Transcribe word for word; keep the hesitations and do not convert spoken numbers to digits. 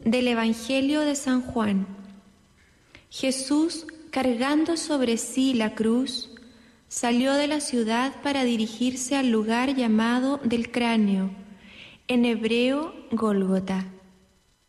Del Evangelio de San Juan. Jesús, cargando sobre sí la cruz, salió de la ciudad para dirigirse al lugar llamado del cráneo, en hebreo Gólgota,